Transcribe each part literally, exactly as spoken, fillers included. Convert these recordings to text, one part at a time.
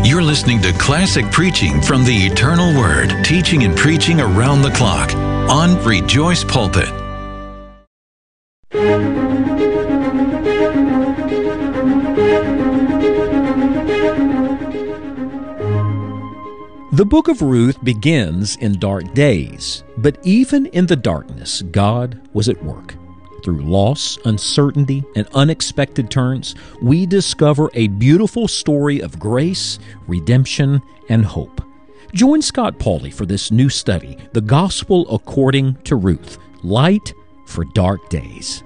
You're listening to classic preaching from the Eternal Word, teaching and preaching around the clock on Rejoice Pulpit. The book of Ruth begins in dark days, but even in the darkness, God was at work. Through loss, uncertainty, and unexpected turns, we discover a beautiful story of grace, redemption, and hope. Join Scott Pauley for this new study, The Gospel According to Ruth, Light for Dark Days.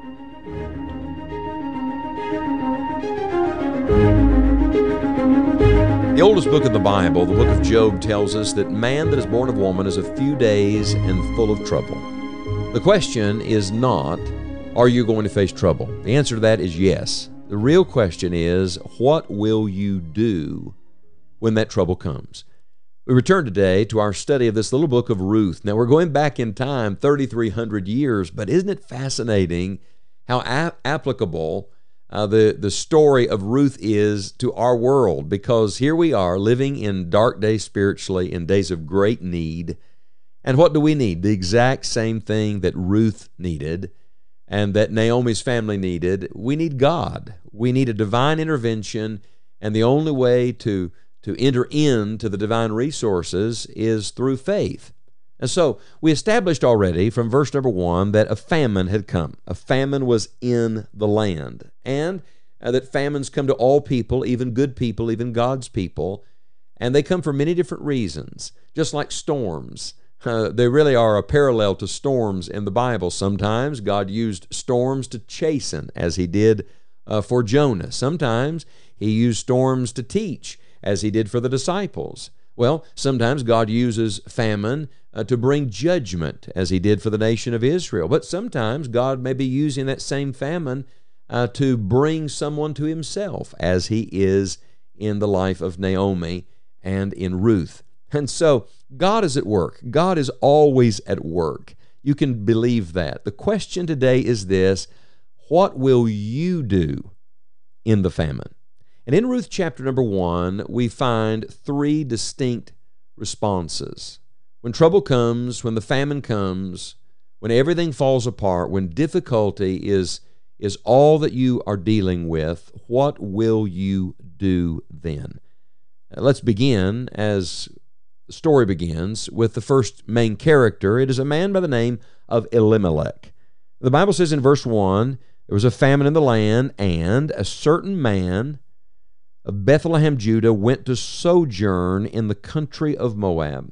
The oldest book of the Bible, the book of Job, tells us that man that is born of woman is a few days and full of trouble. The question is not, are you going to face trouble? The answer to that is yes. The real question is, what will you do when that trouble comes? We return today to our study of this little book of Ruth. Now, we're going back in time thirty-three hundred years, but isn't it fascinating how a- applicable uh, the, the story of Ruth is to our world? Because here we are living in dark days spiritually, in days of great need. And what do we need? The exact same thing that Ruth needed and that Naomi's family needed. We need God. We need a divine intervention, and the only way to, to enter into the divine resources is through faith. And so we established already from verse number one that a famine had come. A famine was in the land, and uh, that famines come to all people, even good people, even God's people, and they come for many different reasons, just like storms. Uh, they really are a parallel to storms in the Bible. Sometimes God used storms to chasten, as he did uh, for Jonah. Sometimes he used storms to teach, as he did for the disciples. Well, sometimes God uses famine uh, to bring judgment, as he did for the nation of Israel. But sometimes God may be using that same famine uh, to bring someone to himself, as he is in the life of Naomi and in Ruth. And so God is at work. God is always at work. You can believe that. The question today is this: what will you do in the famine? And in Ruth chapter number one, we find three distinct responses. When trouble comes, when the famine comes, when everything falls apart, when difficulty is, is all that you are dealing with, what will you do then? Let's begin, as the story begins, with the first main character. It is a man by the name of Elimelech. The Bible says in verse one, there was a famine in the land, and a certain man of Bethlehem, Judah, went to sojourn in the country of Moab.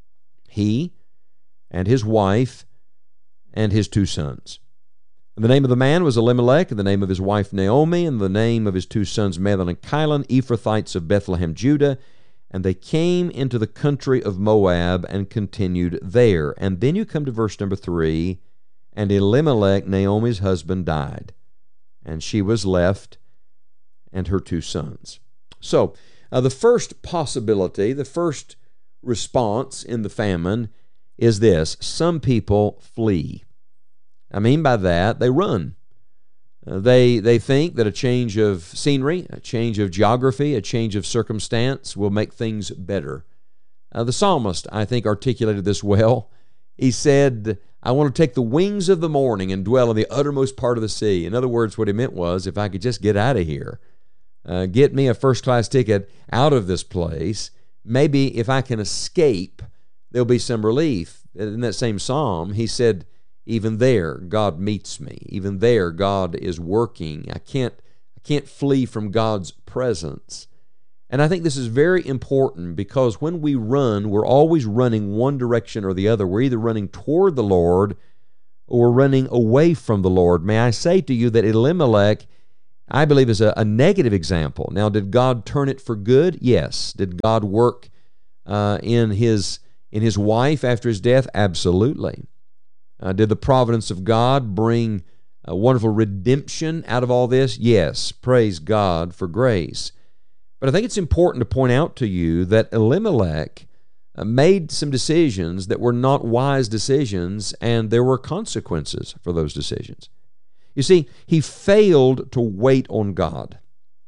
He and his wife and his two sons. And the name of the man was Elimelech, and the name of his wife Naomi, and the name of his two sons Mahlon and Chilion, Ephrathites of Bethlehem, Judah. And they came into the country of Moab and continued there. And then you come to verse number three, and Elimelech, Naomi's husband, died, and she was left and her two sons. So uh, the first possibility, the first response in the famine is this: some people flee. I mean by that, they run. Uh, they they think that a change of scenery, a change of geography, a change of circumstance will make things better. Uh, the psalmist, I think, articulated this well. He said, I want to take the wings of the morning and dwell in the uttermost part of the sea. In other words, what he meant was, if I could just get out of here, uh, get me a first-class ticket out of this place, maybe if I can escape, there'll be some relief. In that same psalm, he said, even there, God meets me. Even there, God is working. I can't, I can't flee from God's presence. And I think this is very important, because when we run, we're always running one direction or the other. We're either running toward the Lord or we're running away from the Lord. May I say to you that Elimelech, I believe, is a, a negative example. Now, did God turn it for good? Yes. Did God work uh, in his in his wife after his death? Absolutely. Uh, did the providence of God bring a wonderful redemption out of all this? Yes. Praise God for grace. But I think it's important to point out to you that Elimelech uh, made some decisions that were not wise decisions, and there were consequences for those decisions. You see, he failed to wait on God.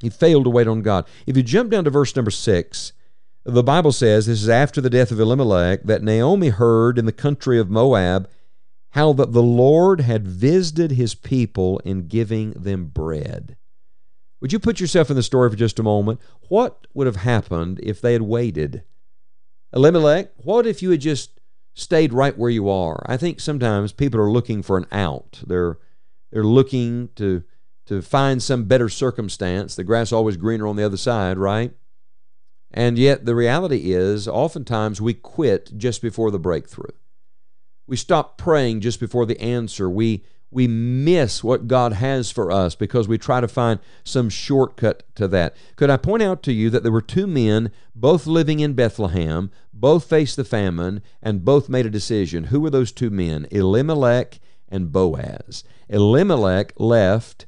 He failed to wait on God. If you jump down to verse number six, the Bible says, this is after the death of Elimelech, that Naomi heard in the country of Moab how that the Lord had visited his people in giving them bread. Would you put yourself in the story for just a moment? What would have happened if they had waited? Elimelech, what if you had just stayed right where you are? I think sometimes people are looking for an out. They're they're looking to to find some better circumstance. The grass always greener on the other side, right? And yet the reality is, oftentimes we quit just before the breakthrough. We stop praying just before the answer. We we miss what God has for us because we try to find some shortcut to that. Could I point out to you that there were two men, both living in Bethlehem, both faced the famine, and both made a decision? Who were those two men? Elimelech and Boaz. Elimelech left,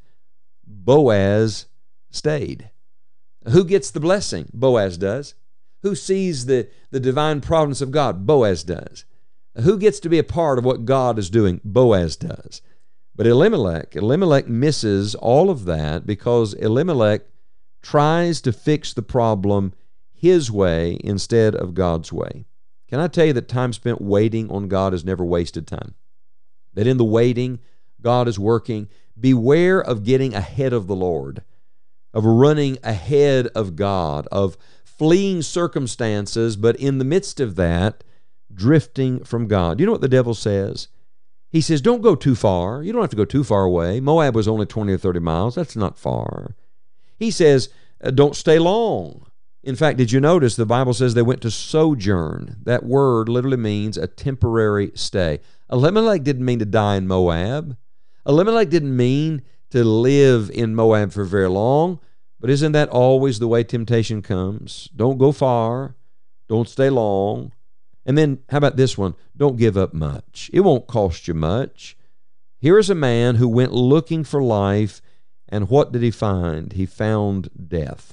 Boaz stayed. Who gets the blessing? Boaz does. Who sees the, the divine providence of God? Boaz does. Who gets to be a part of what God is doing? Boaz does. But Elimelech, Elimelech misses all of that because Elimelech tries to fix the problem his way instead of God's way. Can I tell you that time spent waiting on God is never wasted time? That in the waiting, God is working. Beware of getting ahead of the Lord, of running ahead of God, of fleeing circumstances, but in the midst of that, drifting from God. You know what the devil says? He says, don't go too far. You don't have to go too far away. Moab was only twenty or thirty miles. That's not far. He says, don't stay long. In fact, did you notice the Bible says they went to sojourn? That word literally means a temporary stay. Elimelech didn't mean to die in Moab. Elimelech didn't mean to live in Moab for very long. But isn't that always the way temptation comes? Don't go far. Don't stay long. And then, how about this one? Don't give up much. It won't cost you much. Here is a man who went looking for life, and what did he find? He found death.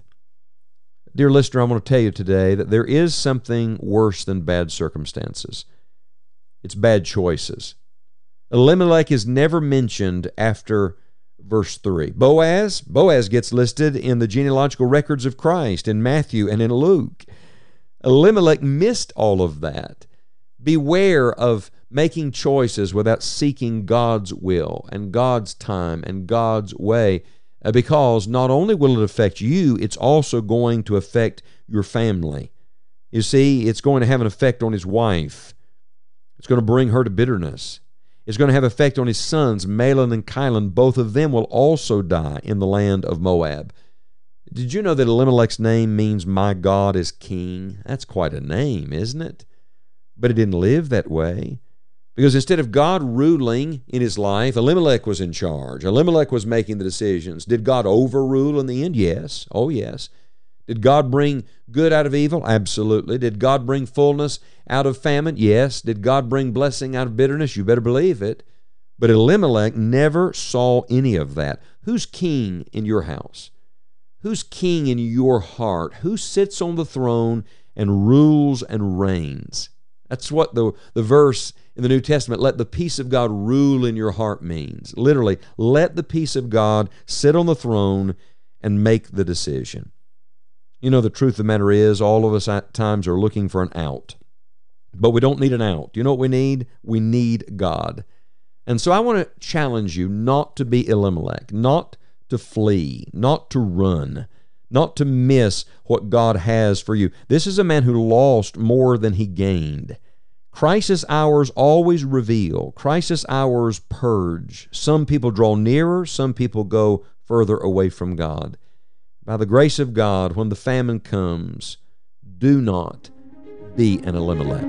Dear listener, I'm going to tell you today that there is something worse than bad circumstances. It's bad choices. Elimelech is never mentioned after verse three. Boaz, Boaz gets listed in the genealogical records of Christ in Matthew and in Luke. Elimelech missed all of that. Beware of making choices without seeking God's will and God's time and God's way, because not only will it affect you, it's also going to affect your family. You see, it's going to have an effect on his wife. It's going to bring her to bitterness. It's going to have effect on his sons, Mahlon and Chilion. Both of them will also die in the land of Moab. Did you know that Elimelech's name means my God is king? That's quite a name, isn't it? But he didn't live that way. Because instead of God ruling in his life, Elimelech was in charge. Elimelech was making the decisions. Did God overrule in the end? Yes. Oh, yes. Did God bring good out of evil? Absolutely. Did God bring fullness out of famine? Yes. Did God bring blessing out of bitterness? You better believe it. But Elimelech never saw any of that. Who's king in your house? Who's king in your heart? Who sits on the throne and rules and reigns? That's what the, the verse in the New Testament, let the peace of God rule in your heart, means. Literally, let the peace of God sit on the throne and make the decision. You know, the truth of the matter is, all of us at times are looking for an out. But we don't need an out. You know what we need? We need God. And so I want to challenge you not to be Elimelech, not to flee, not to run, not to miss what God has for you. This is a man who lost more than he gained. Crisis hours always reveal. Crisis hours purge. Some people draw nearer, some people go further away from God. By the grace of God, when the famine comes, do not be an Elimelech.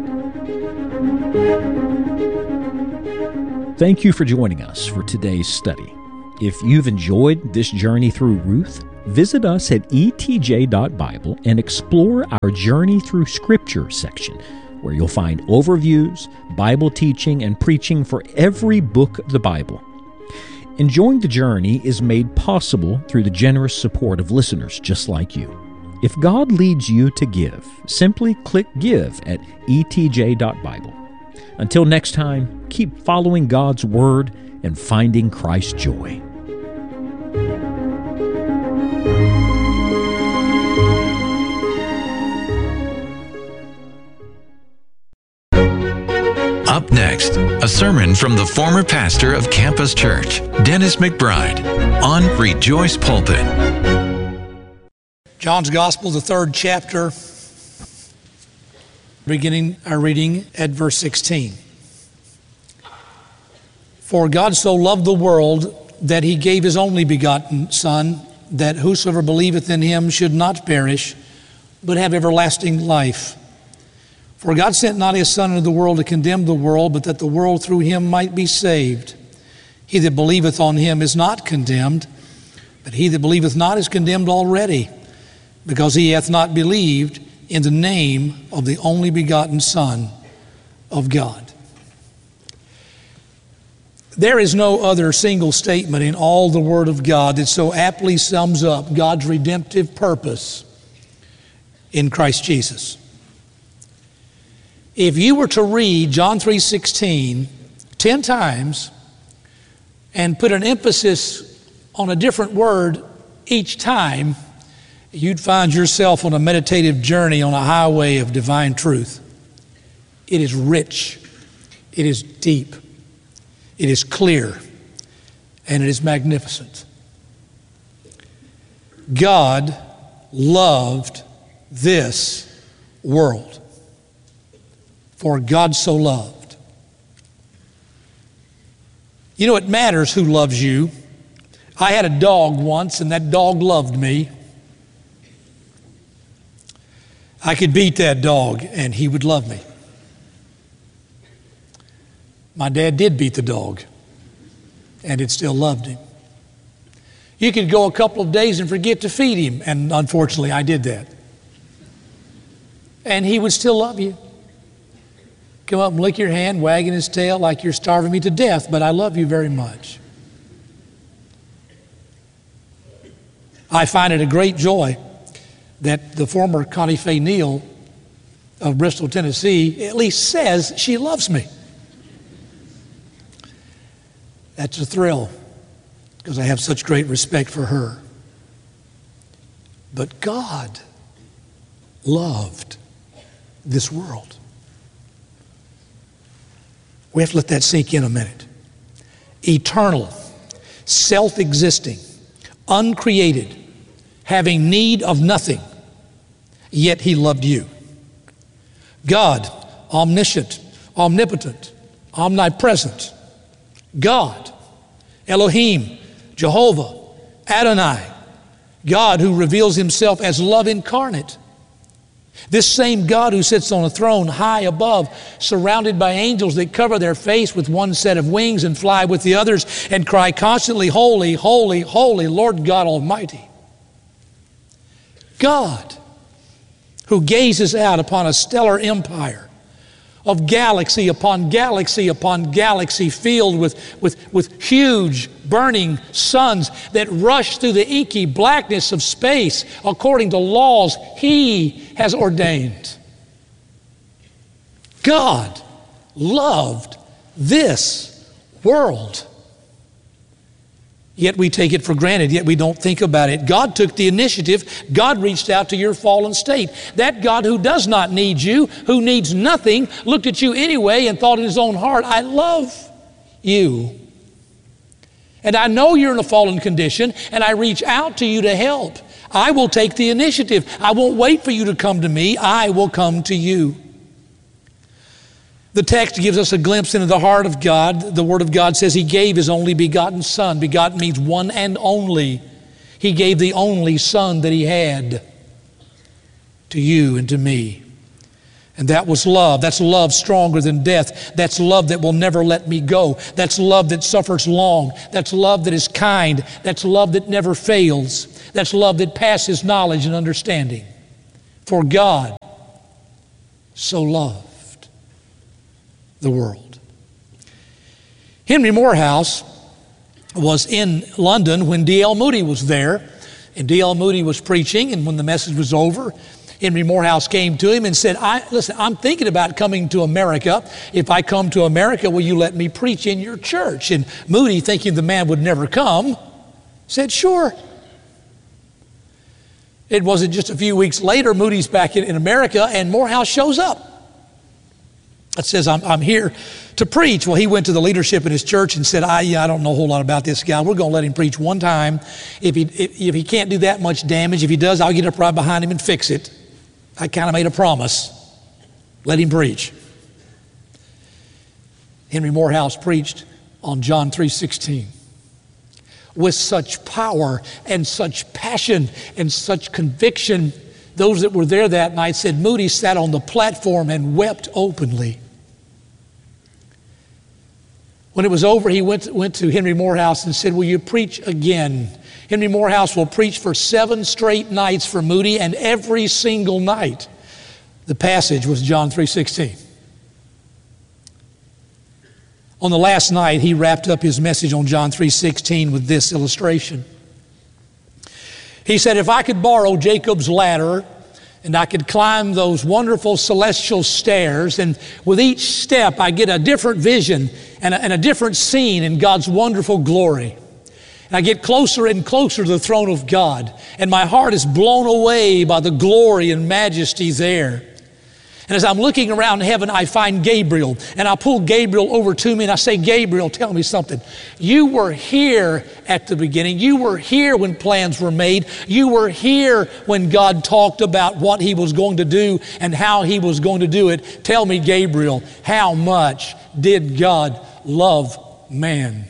Thank you for joining us for today's study. If you've enjoyed this journey through Ruth, visit us at e t j dot bible and explore our Journey Through Scripture section, where you'll find overviews, Bible teaching, and preaching for every book of the Bible. Enjoying the journey is made possible through the generous support of listeners just like you. If God leads you to give, simply click Give at e t j dot bible. Until next time, keep following God's Word and finding Christ's joy. A sermon from the former pastor of Campus Church, Dennis McBride, on Rejoice Pulpit. John's Gospel, the third chapter, beginning our reading at verse sixteen. For God so loved the world that he gave his only begotten Son, that whosoever believeth in him should not perish, but have everlasting life. For God sent not his Son into the world to condemn the world, but that the world through him might be saved. He that believeth on him is not condemned, but he that believeth not is condemned already, because he hath not believed in the name of the only begotten Son of God. There is no other single statement in all the Word of God that so aptly sums up God's redemptive purpose in Christ Jesus. If you were to read John three sixteen ten times and put an emphasis on a different word each time, you'd find yourself on a meditative journey on a highway of divine truth. It is rich, it is deep, it is clear, and it is magnificent. God loved this world. For God so loved. You know, it matters who loves you. I had a dog once, and that dog loved me. I could beat that dog, and he would love me. My dad did beat the dog, and it still loved him. You could go a couple of days and forget to feed him, and unfortunately I did that. And he would still love you. Come up and lick your hand, wagging his tail like you're starving me to death, but I love you very much. I find it a great joy that the former Connie Faye Neal of Bristol, Tennessee, at least says she loves me. That's a thrill, because I have such great respect for her. But God loved this world. We have to let that sink in a minute. Eternal, self-existing, uncreated, having need of nothing, yet he loved you. God, omniscient, omnipotent, omnipresent. God, Elohim, Jehovah, Adonai. God who reveals himself as love incarnate. This same God who sits on a throne high above, surrounded by angels that cover their face with one set of wings and fly with the others and cry constantly, holy, holy, holy, Lord God Almighty. God who gazes out upon a stellar empire of galaxy upon galaxy upon galaxy filled with, with, with huge burning suns that rush through the inky blackness of space according to laws he has ordained. God loved this world. Yet we take it for granted, yet we don't think about it. God took the initiative. God reached out to your fallen state. That God who does not need you, who needs nothing, looked at you anyway and thought in his own heart, I love you. And I know you're in a fallen condition, and I reach out to you to help. I will take the initiative. I won't wait for you to come to me. I will come to you. The text gives us a glimpse into the heart of God. The Word of God says he gave his only begotten Son. Begotten means one and only. He gave the only Son that he had to you and to me. And that was love. That's love stronger than death. That's love that will never let me go. That's love that suffers long. That's love that is kind. That's love that never fails. That's love that passes knowledge and understanding. For God so loved the world. Henry Morehouse was in London when D L Moody was there, and D L Moody was preaching, and when the message was over, Henry Morehouse came to him and said, I, listen, I'm thinking about coming to America. If I come to America, will you let me preach in your church? And Moody, thinking the man would never come, said, sure. It wasn't just a few weeks later, Moody's back in, in America, and Morehouse shows up. that says, I'm, I'm here to preach. Well, he went to the leadership in his church and said, I, yeah, I don't know a whole lot about this guy. We're going to let him preach one time. If he, if, if he can't do that much damage, if he does, I'll get up right behind him and fix it. I kind of made a promise. Let him preach. Henry Morehouse preached on John three sixteen with such power and such passion and such conviction. Those that were there that night said Moody sat on the platform and wept openly. When it was over, he went, went to Henry Morehouse and said, will you preach again? Henry Morehouse will preach for seven straight nights for Moody, and every single night the passage was John three sixteen. On the last night, he wrapped up his message on John three sixteen with this illustration. He said, if I could borrow Jacob's ladder and I could climb those wonderful celestial stairs, and with each step I get a different vision and a, and a different scene in God's wonderful glory. And I get closer and closer to the throne of God, and my heart is blown away by the glory and majesty there. And as I'm looking around heaven, I find Gabriel, and I pull Gabriel over to me and I say, Gabriel, tell me something. You were here at the beginning. You were here when plans were made. You were here when God talked about what he was going to do and how he was going to do it. Tell me, Gabriel, how much did God love man?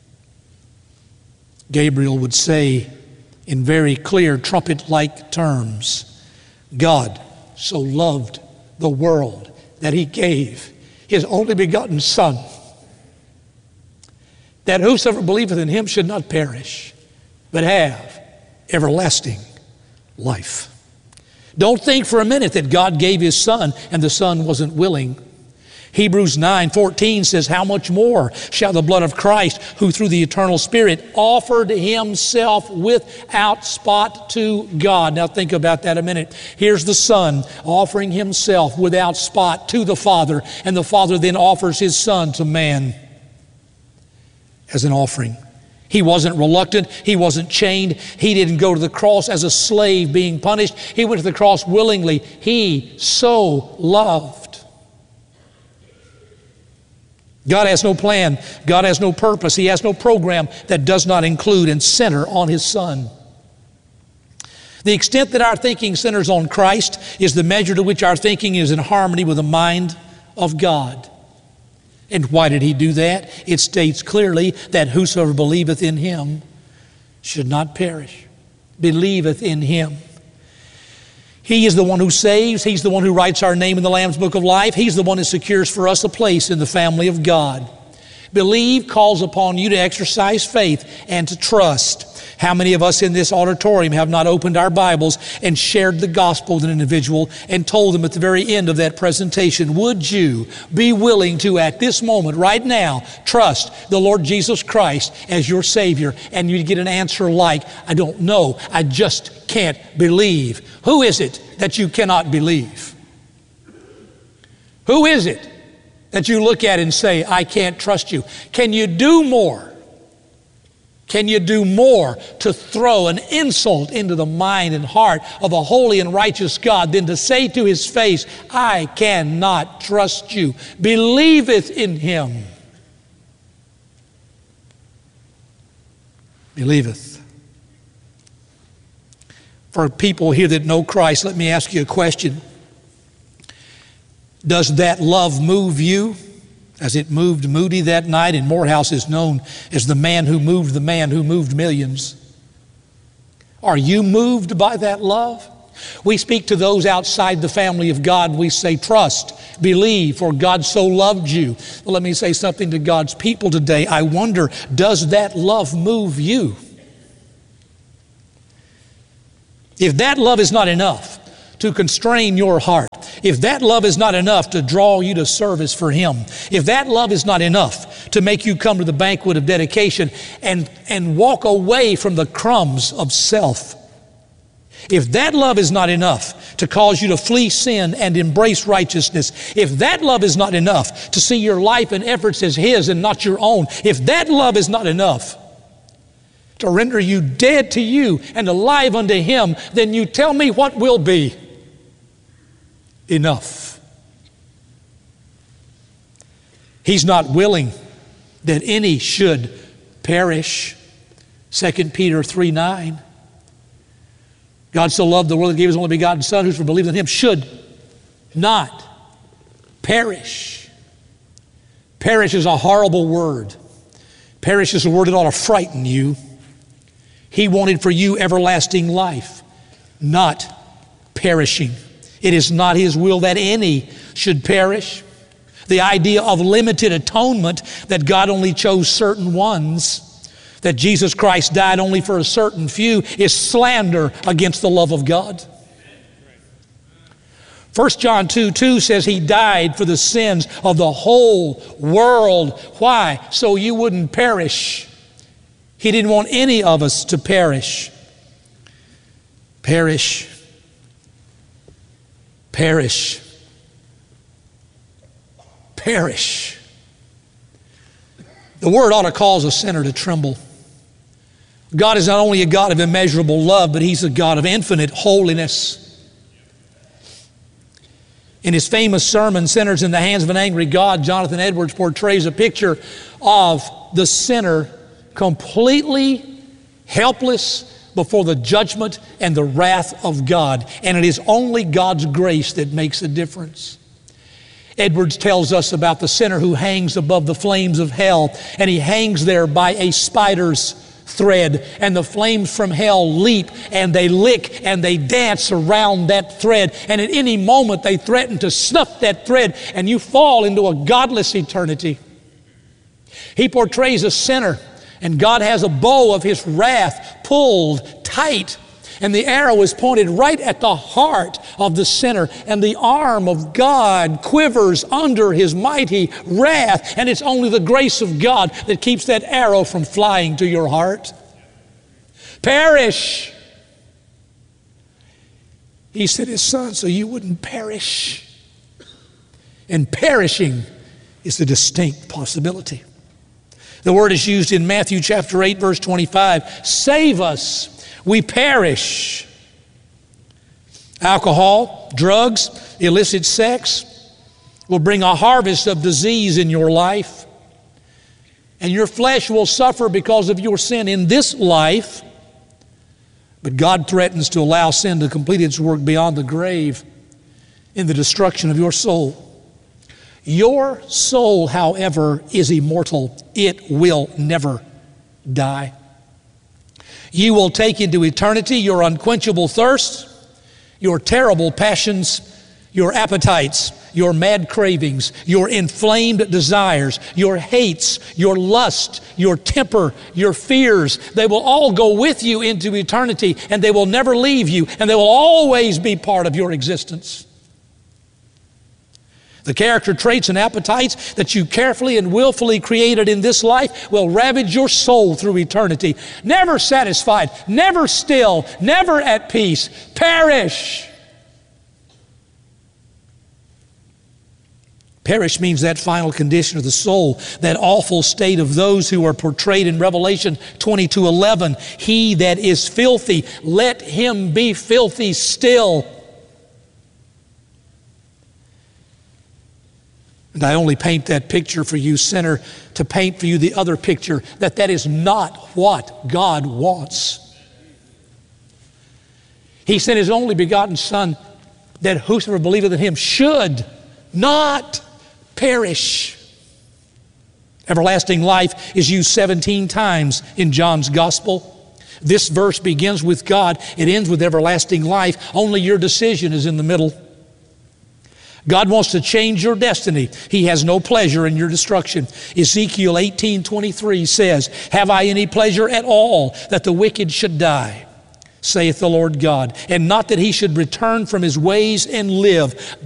Gabriel would say in very clear trumpet-like terms, God so loved the world that he gave his only begotten Son, that whosoever believeth in him should not perish, but have everlasting life. Don't think for a minute that God gave his Son and the Son wasn't willing. Hebrews nine fourteen says, how much more shall the blood of Christ, who through the eternal Spirit offered himself without spot to God. Now think about that a minute. Here's the Son offering himself without spot to the Father, and the Father then offers his Son to man as an offering. He wasn't reluctant. He wasn't chained. He didn't go to the cross as a slave being punished. He went to the cross willingly. He so loved. God has no plan. God has no purpose. He has no program that does not include and center on his Son. The extent that our thinking centers on Christ is the measure to which our thinking is in harmony with the mind of God. And why did he do that? It states clearly that whosoever believeth in him should not perish. Believeth in him. He is the one who saves. He's the one who writes our name in the Lamb's Book of Life. He's the one who secures for us a place in the family of God. Believe calls upon you to exercise faith and to trust. How many of us in this auditorium have not opened our Bibles and shared the gospel with an individual and told them at the very end of that presentation, would you be willing to, at this moment, right now, trust the Lord Jesus Christ as your Savior? And you get an answer like, I don't know, I just can't believe. Who is it that you cannot believe? Who is it that you look at and say, I can't trust you? Can you do more? Can you do more to throw an insult into the mind and heart of a holy and righteous God than to say to his face, I cannot trust you? Believeth in him. Believeth. For people here that know Christ, let me ask you a question. Does that love move you as it moved Moody that night? And Morehouse is known as the man who moved the man who moved millions. Are you moved by that love? We speak to those outside the family of God. We say, trust, believe, for God so loved you. Well, let me say something to God's people today. I wonder, does that love move you? If that love is not enough to constrain your heart, if that love is not enough to draw you to service for him, if that love is not enough to make you come to the banquet of dedication and, and walk away from the crumbs of self, if that love is not enough to cause you to flee sin and embrace righteousness, if that love is not enough to see your life and efforts as his and not your own, if that love is not enough to render you dead to you and alive unto him, then you tell me what will be enough. He's not willing that any should perish. Second Peter three nine. God so loved the world that he gave his only begotten Son, whosoever believes in him should not perish. Perish is a horrible word. Perish is a word that ought to frighten you. He wanted for you everlasting life, not perishing. It is not his will that any should perish. The idea of limited atonement, that God only chose certain ones, that Jesus Christ died only for a certain few, is slander against the love of God. First John two two says he died for the sins of the whole world. Why? So you wouldn't perish. He didn't want any of us to perish. Perish. Perish. Perish. The word ought to cause a sinner to tremble. God is not only a God of immeasurable love, but he's a God of infinite holiness. In his famous sermon, Sinners in the Hands of an Angry God, Jonathan Edwards portrays a picture of the sinner completely helpless before the judgment and the wrath of God. And it is only God's grace that makes a difference. Edwards tells us about the sinner who hangs above the flames of hell, and he hangs there by a spider's thread, and the flames from hell leap and they lick and they dance around that thread, and at any moment they threaten to snuff that thread and you fall into a godless eternity. He portrays a sinner, and God has a bow of his wrath pulled tight, and the arrow is pointed right at the heart of the sinner, and the arm of God quivers under his mighty wrath, and it's only the grace of God that keeps that arrow from flying to your heart. Perish. He sent his Son so you wouldn't perish. And perishing is a distinct possibility. The word is used in Matthew chapter eight, verse twenty-five. Save us. We perish. Alcohol, drugs, illicit sex will bring a harvest of disease in your life. And your flesh will suffer because of your sin in this life. But God threatens to allow sin to complete its work beyond the grave in the destruction of your soul. Your soul, however, is immortal. It will never die. You will take into eternity your unquenchable thirst, your terrible passions, your appetites, your mad cravings, your inflamed desires, your hates, your lust, your temper, your fears. They will all go with you into eternity, and they will never leave you, and they will always be part of your existence. The character traits and appetites that you carefully and willfully created in this life will ravage your soul through eternity. Never satisfied, never still, never at peace. Perish. Perish means that final condition of the soul, that awful state of those who are portrayed in Revelation twenty-two eleven. He that is filthy, let him be filthy still. And I only paint that picture for you, sinner, to paint for you the other picture, that that is not what God wants. He sent his only begotten Son, that whosoever believeth in him should not perish. Everlasting life is used seventeen times in John's gospel. This verse begins with God. It ends with everlasting life. Only your decision is in the middle. God wants to change your destiny. He has no pleasure in your destruction. Ezekiel eighteen twenty-three says, have I any pleasure at all that the wicked should die, saith the Lord God, and not that he should return from his ways and live.